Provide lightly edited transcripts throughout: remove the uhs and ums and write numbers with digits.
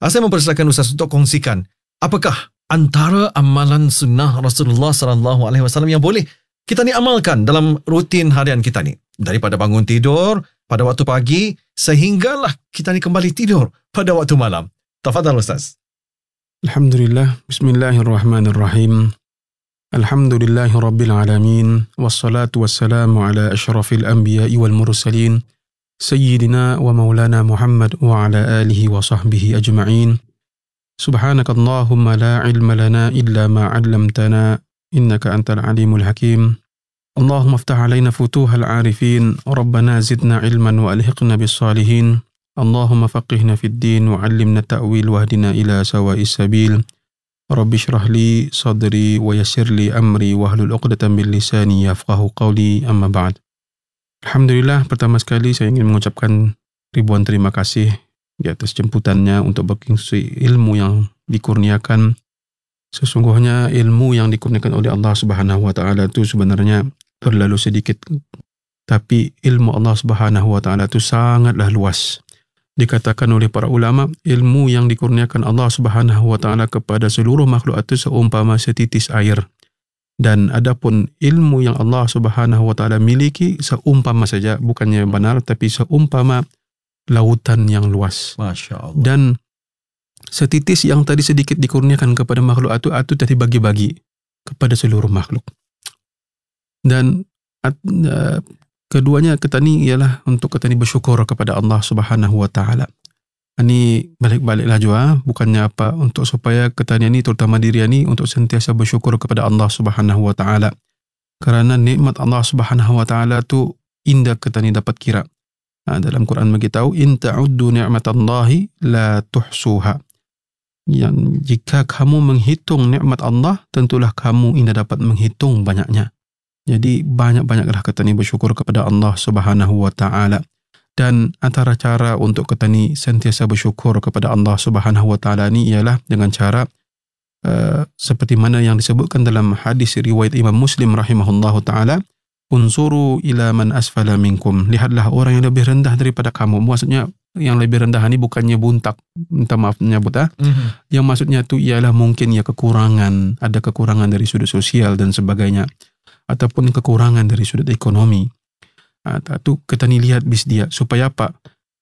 Saya mempersilakan Ustaz untuk kongsikan apakah antara amalan sunnah Rasulullah SAW yang boleh kita ni amalkan dalam rutin harian kita ni, daripada bangun tidur pada waktu pagi sehinggalah kita ni kembali tidur pada waktu malam. Tafadhal Ustaz. Alhamdulillah, bismillahirrahmanirrahim. Alhamdulillahi rabbil alamin, wassalatu wassalamu ala asyrafil anbiya'i wal mursalin, sayyidina wa maulana Muhammad wa ala alihi wa sahbihi ajma'in. Subhanakallahumma la ilma lana illa ma 'allamtana, innaka antal alimul hakim. Allahumma aftah alaina futuhal arifin, rabbana zidna ilman wa alhiqna bis salihin. Allahumma faqihna fid din wa 'allimna ta'wil wahdina ila sawa'is sabil. Rabbi syrah li sadri wa yassir li amri wahlul 'uqdatam min lisani yafqahu qawli, amma ba'd. Alhamdulillah, pertama sekali saya ingin mengucapkan ribuan terima kasih di atas jemputannya untuk berkongsi ilmu yang dikurniakan. Sesungguhnya ilmu yang dikurniakan oleh Allah Subhanahu wa taala itu sebenarnya terlalu sedikit, tapi ilmu Allah Subhanahu wa taala itu sangatlah luas. Dikatakan oleh para ulama, ilmu yang dikurniakan Allah Subhanahu wa taala kepada seluruh makhluk itu seumpama setitis air. Dan adapun ilmu yang Allah Subhanahu wa taala miliki seumpama saja, bukannya benar, tapi seumpama lautan yang luas. Masya-Allah. Dan setitis yang tadi sedikit dikurniakan kepada makhluk itu tadi bagi-bagi kepada seluruh makhluk. Dan keduanya kita ni ialah untuk kita ni bersyukur kepada Allah Subhanahu wa taala. Ini balik-baliklah jua, bukannya apa, untuk supaya kita ni terutama diri ni untuk sentiasa bersyukur kepada Allah Subhanahu wa taala. Kerana nikmat Allah Subhanahu wa taala tu indah kita ni dapat kira. Dalam Quran beritahu, in ta'uddu ni'matallahi la tuhsuha. Yang jika kamu menghitung nikmat Allah, tentulah kamu indah dapat menghitung banyaknya. Jadi banyak-banyaklah kita ni bersyukur kepada Allah Subhanahu wa taala. Dan antara cara untuk kita ni sentiasa bersyukur kepada Allah Subhanahu wa taala ni ialah dengan cara seperti mana yang disebutkan dalam hadis riwayat Imam Muslim rahimahullahu taala, unsuru ila man asfala minkum. Lihatlah orang yang lebih rendah daripada kamu. Maksudnya yang lebih rendah ni bukannya buntak, minta maaf menyebut Yang maksudnya tu ialah mungkin ya kekurangan, ada kekurangan dari sudut sosial dan sebagainya, ataupun kekurangan dari sudut ekonomi. Tu kita ni lihat bis dia supaya apa?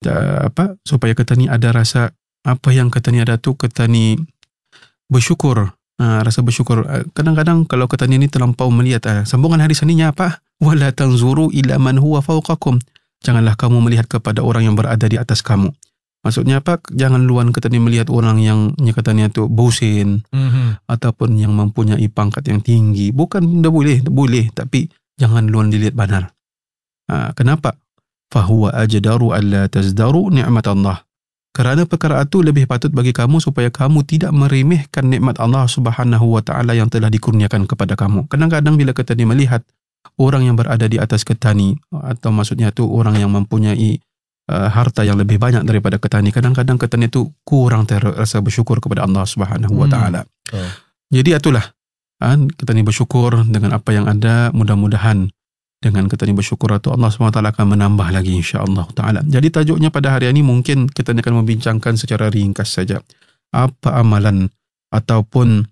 Supaya kita ni ada rasa apa yang kita ni ada tu, kita ni bersyukur. Rasa bersyukur. Kadang-kadang kalau kita ni terlampau melihat sambungan hadis ni apa? Wala tanzuru ila man huwa fawqakum. Janganlah kamu melihat kepada orang yang berada di atas kamu. Maksudnya apa? Jangan luan kita ni melihat orang yang kata ni tu bosin, ataupun yang mempunyai pangkat yang tinggi. Bukan boleh, tapi jangan luan dilihat benar. Kenapa? Fahuwa ajdaru alla tazdaru ni'mat Allah. Kerana perkara itu lebih patut bagi kamu supaya kamu tidak meremehkan nikmat Allah Subhanahu wa taala yang telah dikurniakan kepada kamu. Kadang-kadang bila kita ni melihat orang yang berada di atas kita ni, atau maksudnya tu orang yang mempunyai harta yang lebih banyak daripada kita ni, kadang-kadang kita ni tu kurang rasa bersyukur kepada Allah Subhanahu wa taala. Jadi itulah kita ni bersyukur dengan apa yang ada. Mudah-mudahan dengan kita ni bersyukur itu Allah SWT akan menambah lagi insya-Allah taala. Jadi tajuknya pada hari ini mungkin kita akan membincangkan secara ringkas saja apa amalan ataupun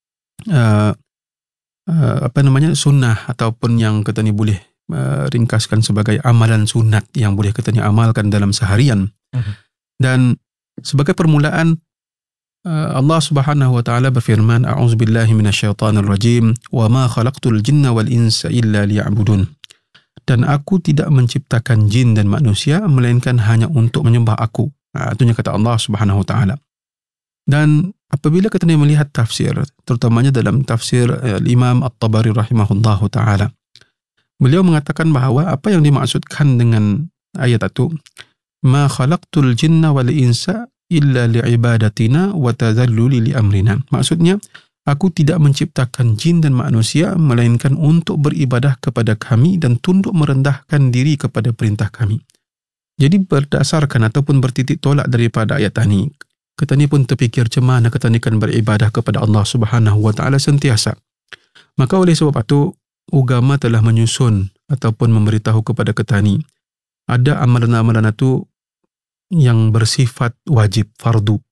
sunnah, ataupun yang kita ni boleh ringkaskan sebagai amalan sunat yang boleh kita ni amalkan dalam seharian. Dan sebagai permulaan, Allah Subhanahu wa taala berfirman, a'udzubillahi minasyaitonir rajim, wa ma khalaqtul jinna wal insa illa liya'budun. Dan aku tidak menciptakan jin dan manusia melainkan hanya untuk menyembah aku. Itunya kata Allah Subhanahu wa taala. Dan apabila kita melihat tafsir, terutamanya dalam tafsir Imam At-Tabari rahimahullahu taala, beliau mengatakan bahawa apa yang dimaksudkan dengan ayat itu, ma khalaqtul jinna wal insa illa li'ibadatina wa tadhalluli li amrina. Maksudnya, aku tidak menciptakan jin dan manusia melainkan untuk beribadah kepada kami dan tunduk merendahkan diri kepada perintah kami. Jadi berdasarkan ataupun bertitik tolak daripada ayat ini, kita ni pun terfikir macam mana kita ni kan beribadah kepada Allah Subhanahu wa taala sentiasa. Maka oleh sebab itu, agama telah menyusun ataupun memberitahu kepada kita ni ada amalan-amalan itu yang bersifat wajib, fardu.